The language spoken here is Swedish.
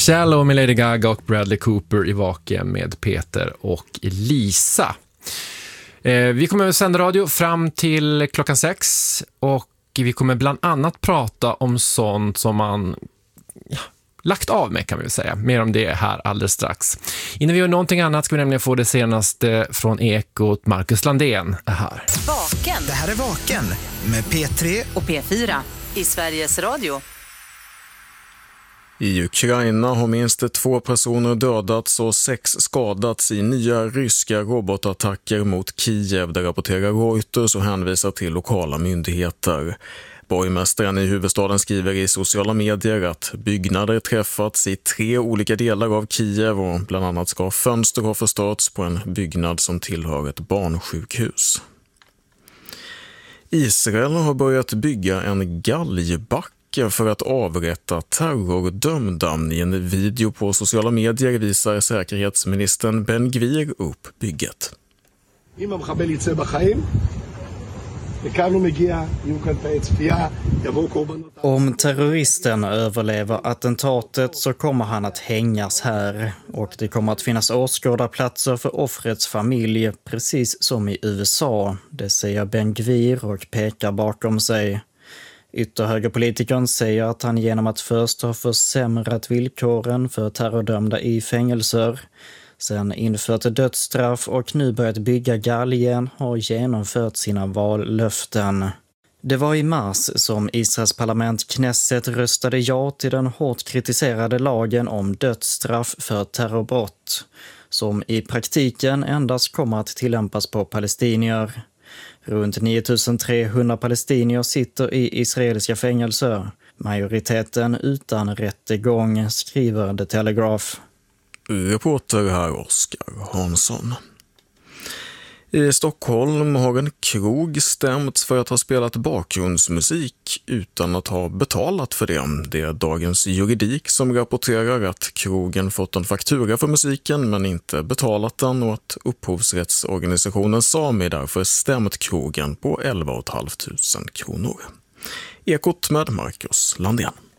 Shallow med Lady Gaga och Bradley Cooper i Vaken med Peter och Lisa. Vi kommer att sända radio fram till klockan 6 och vi kommer bland annat prata om sånt som man lagt av med, kan vi säga. Mer om det här alldeles strax. Innan vi gör någonting annat ska vi nämligen få det senaste från Ekot. Marcus Landén är här. Vaken. Det här är Vaken med P3 och P4 i Sveriges Radio. I Ukraina har minst 2 personer dödats och 6 skadats i nya ryska robotattacker mot Kiev, där rapporterar Reuters och hänvisar till lokala myndigheter. Borgmästaren i huvudstaden skriver i sociala medier att byggnader träffats i 3 olika delar av Kiev och bland annat ska fönster ha förstörts på en byggnad som tillhör ett barnsjukhus. Israel har börjat bygga en galgbacke för att avrätta terrordömda. I en video på sociala medier visar säkerhetsministern Ben Gvir upp bygget. Om terroristen överlever attentatet så kommer han att hängas här, och det kommer att finnas åskådarplatser för offrets familj, precis som i USA. Det säger Ben Gvir och pekar bakom sig. Ytterhögerpolitikern säger att han genom att först ha försämrat villkoren för terrordömda i fängelser, sen infört dödsstraff och nu börjat bygga galgen har genomfört sina vallöften. Det var i mars som Israels parlament Knesset röstade ja till den hårt kritiserade lagen om dödsstraff för terrorbrott, som i praktiken endast kommer att tillämpas på palestinier. Runt 9300 palestinier sitter i israeliska fängelser, majoriteten utan rättegång, skriver The Telegraph. Reporter här Oskar Hansson. I Stockholm har en krog stämts för att ha spelat bakgrundsmusik utan att ha betalat för det. Det är Dagens Juridik som rapporterar att krogen fått en faktura för musiken men inte betalat den, och att upphovsrättsorganisationen Sami därför stämt krogen på 11 500 kronor. Ekot med Marcus Landén.